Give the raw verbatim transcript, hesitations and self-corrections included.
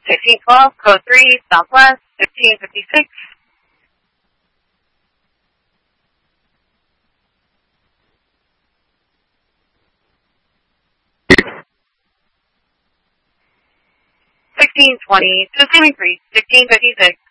fifteen twelve, code three, Southwest, fifteen fifty-six. sixteen twenty, to Assuming Creek, sixteen fifty-six.